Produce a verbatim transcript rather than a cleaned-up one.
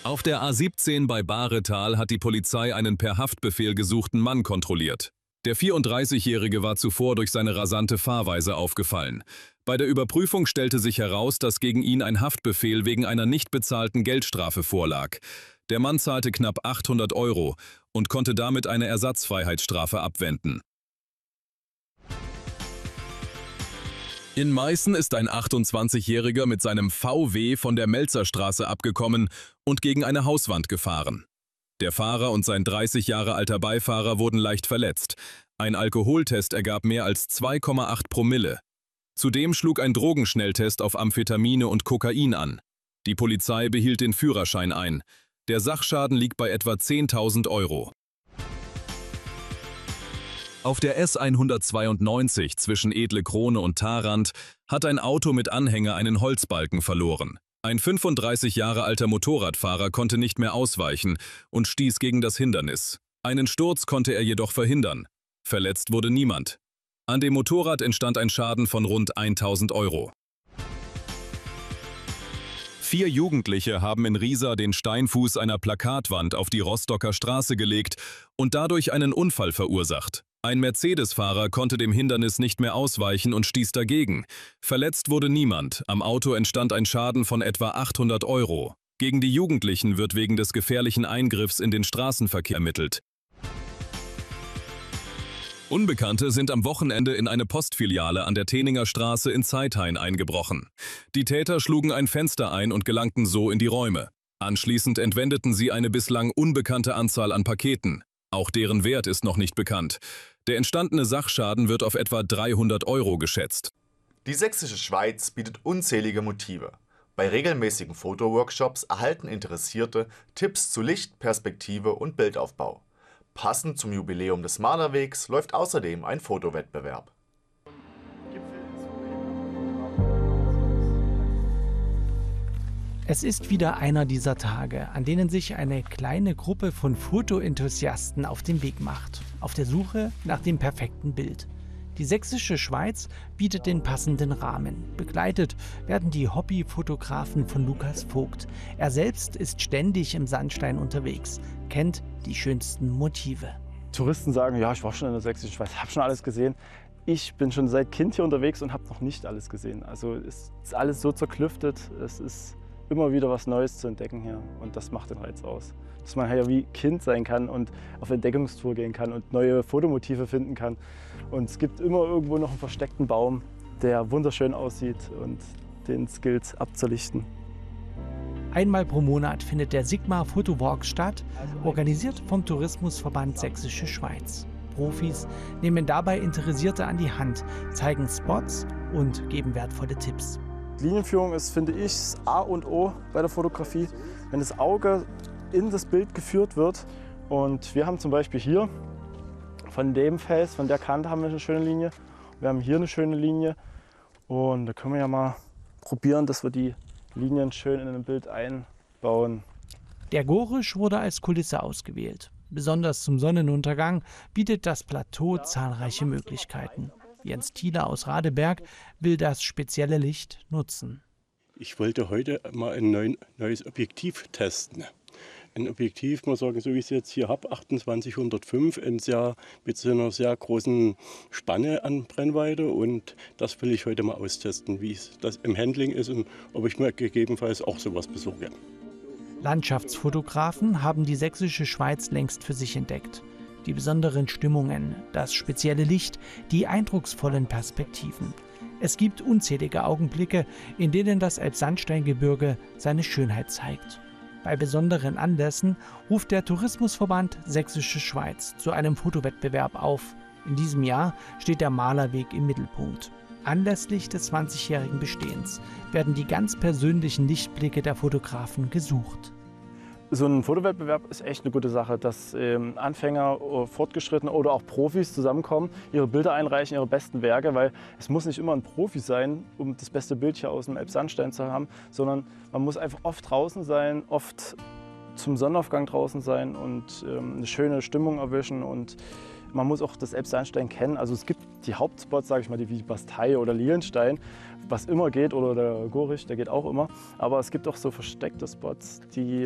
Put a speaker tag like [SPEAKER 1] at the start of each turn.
[SPEAKER 1] Auf der A siebzehn bei Bahretal hat die Polizei einen per Haftbefehl gesuchten Mann kontrolliert. Der vierunddreißigjährige war zuvor durch seine rasante Fahrweise aufgefallen. Bei der Überprüfung stellte sich heraus, dass gegen ihn ein Haftbefehl wegen einer nicht bezahlten Geldstrafe vorlag. Der Mann zahlte knapp achthundert Euro und konnte damit eine Ersatzfreiheitsstrafe abwenden. In Meißen ist ein achtundzwanzigjähriger mit seinem V W von der Melzerstraße abgekommen und gegen eine Hauswand gefahren. Der Fahrer und sein dreißig Jahre alter Beifahrer wurden leicht verletzt. Ein Alkoholtest ergab mehr als zwei Komma acht Promille. Zudem schlug ein Drogenschnelltest auf Amphetamine und Kokain an. Die Polizei behielt den Führerschein ein. Der Sachschaden liegt bei etwa zehntausend Euro. Auf der S hundertzweiundneunzig zwischen Edle Krone und Tharand hat ein Auto mit Anhänger einen Holzbalken verloren. Ein fünfunddreißig Jahre alter Motorradfahrer konnte nicht mehr ausweichen und stieß gegen das Hindernis. Einen Sturz konnte er jedoch verhindern. Verletzt wurde niemand. An dem Motorrad entstand ein Schaden von rund eintausend Euro. Vier Jugendliche haben in Riesa den Steinfuß einer Plakatwand auf die Rostocker Straße gelegt und dadurch einen Unfall verursacht. Ein Mercedes-Fahrer konnte dem Hindernis nicht mehr ausweichen und stieß dagegen. Verletzt wurde niemand. Am Auto entstand ein Schaden von etwa achthundert Euro. Gegen die Jugendlichen wird wegen des gefährlichen Eingriffs in den Straßenverkehr ermittelt. Unbekannte sind am Wochenende in eine Postfiliale an der Teninger Straße in Zeithain eingebrochen. Die Täter schlugen ein Fenster ein und gelangten so in die Räume. Anschließend entwendeten sie eine bislang unbekannte Anzahl an Paketen. Auch deren Wert ist noch nicht bekannt. Der entstandene Sachschaden wird auf etwa dreihundert Euro geschätzt.
[SPEAKER 2] Die Sächsische Schweiz bietet unzählige Motive. Bei regelmäßigen Fotoworkshops erhalten Interessierte Tipps zu Licht, Perspektive und Bildaufbau. Passend zum Jubiläum des Malerwegs läuft außerdem ein Fotowettbewerb.
[SPEAKER 3] Es ist wieder einer dieser Tage, an denen sich eine kleine Gruppe von Fotoenthusiasten auf den Weg macht, auf der Suche nach dem perfekten Bild. Die Sächsische Schweiz bietet den passenden Rahmen. Begleitet werden die Hobbyfotografen von Lukas Vogt. Er selbst ist ständig im Sandstein unterwegs, kennt die schönsten Motive.
[SPEAKER 4] Touristen sagen, ja, ich war schon in der Sächsischen Schweiz, habe schon alles gesehen. Ich bin schon seit Kind hier unterwegs und habe noch nicht alles gesehen. Also es ist alles so zerklüftet, es ist immer wieder was Neues zu entdecken hier und das macht den Reiz aus. Dass man ja wie Kind sein kann und auf Entdeckungstour gehen kann und neue Fotomotive finden kann. Und es gibt immer irgendwo noch einen versteckten Baum, der wunderschön aussieht und den es gilt abzulichten.
[SPEAKER 3] Einmal pro Monat findet der Sigma Fotowalk statt, organisiert vom Tourismusverband Sächsische Schweiz. Profis nehmen dabei Interessierte an die Hand, zeigen Spots und geben wertvolle Tipps.
[SPEAKER 4] Linienführung ist, finde ich, das A und O bei der Fotografie, wenn das Auge in das Bild geführt wird. Und wir haben zum Beispiel hier von dem Fels, von der Kante haben wir eine schöne Linie. Wir haben hier eine schöne Linie und da können wir ja mal probieren, dass wir die Linien schön in ein Bild einbauen.
[SPEAKER 3] Der Gorisch wurde als Kulisse ausgewählt. Besonders zum Sonnenuntergang bietet das Plateau zahlreiche Möglichkeiten. Jens Thieler aus Radeberg will das spezielle Licht nutzen.
[SPEAKER 5] Ich wollte heute mal ein neu, neues Objektiv testen. Ein Objektiv, muss sagen, so wie ich es jetzt hier habe, achtundzwanzig hundertfünf, ein sehr, mit so einer sehr großen Spanne an Brennweite. Und das will ich heute mal austesten, wie es das im Handling ist und ob ich mir gegebenenfalls auch sowas besorge.
[SPEAKER 3] Landschaftsfotografen haben die Sächsische Schweiz längst für sich entdeckt. Die besonderen Stimmungen, das spezielle Licht, die eindrucksvollen Perspektiven. Es gibt unzählige Augenblicke, in denen das Elbsandsteingebirge seine Schönheit zeigt. Bei besonderen Anlässen ruft der Tourismusverband Sächsische Schweiz zu einem Fotowettbewerb auf. In diesem Jahr steht der Malerweg im Mittelpunkt. Anlässlich des zwanzigjährigen Bestehens werden die ganz persönlichen Lichtblicke der Fotografen gesucht.
[SPEAKER 4] So ein Fotowettbewerb ist echt eine gute Sache, dass ähm, Anfänger, Fortgeschrittene oder auch Profis zusammenkommen, ihre Bilder einreichen, ihre besten Werke, weil es muss nicht immer ein Profi sein, um das beste Bild hier aus dem Elbsandstein zu haben, sondern man muss einfach oft draußen sein, oft zum Sonnenaufgang draußen sein und ähm, eine schöne Stimmung erwischen und man muss auch das Elbsandstein kennen. Also es gibt die Hauptspots, sage ich mal, die wie Bastei oder Lilienstein, was immer geht, oder der Gorisch, der geht auch immer, aber es gibt auch so versteckte Spots, die